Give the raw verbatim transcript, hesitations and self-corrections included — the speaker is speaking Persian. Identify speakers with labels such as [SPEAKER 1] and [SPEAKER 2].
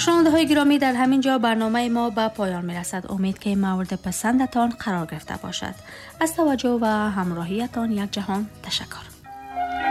[SPEAKER 1] شنونده های گرامی، در همین جا برنامه ما به پایان می رسد. امید که مورد پسندتان قرار گرفته باشد. از توجه و همراهیتان یک جهان تشکر.